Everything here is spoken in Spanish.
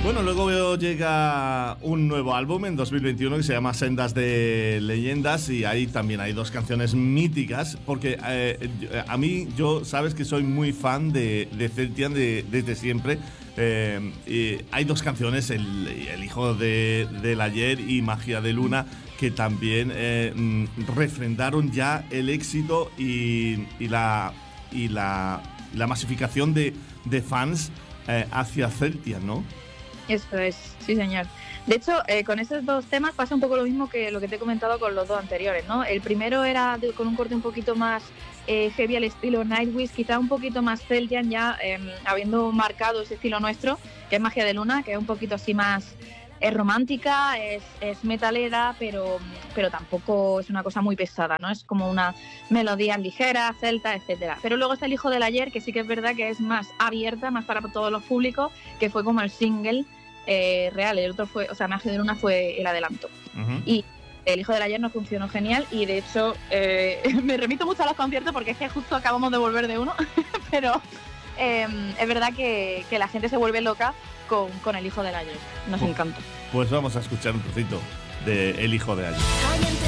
Bueno, luego llega un nuevo álbum en 2021 que se llama Sendas de Leyendas, y ahí también hay dos canciones míticas, porque a mí, yo sabes que soy muy fan de Celtian desde siempre. Y hay dos canciones, el hijo del ayer y Magia de Luna, que también refrendaron ya el éxito y la masificación de fans hacia Celtian, ¿no? Eso es, sí señor. De hecho, con esos dos temas pasa un poco lo mismo que lo que te he comentado con los dos anteriores, ¿no? El primero era con un corte un poquito más heavy al estilo Nightwish, quizá un poquito más Celtian, ya habiendo marcado ese estilo nuestro, que es Magia de Luna, que es un poquito así más romántica, es metalera, pero tampoco es una cosa muy pesada, ¿no? Es como una melodía ligera, celta, etcétera. Pero luego está El Hijo del Ayer, que sí que es verdad que es más abierta, más para todos los públicos, que fue como el single real. El otro fue, o sea, Magia de Luna fue el adelanto. Uh-huh. Y El Hijo del Ayer no funcionó genial, y de hecho me remito mucho a los conciertos porque es que justo acabamos de volver de uno, pero es verdad que la gente se vuelve loca con El Hijo del Ayer. Nos encanta. Pues vamos a escuchar un trocito de El Hijo del Ayer.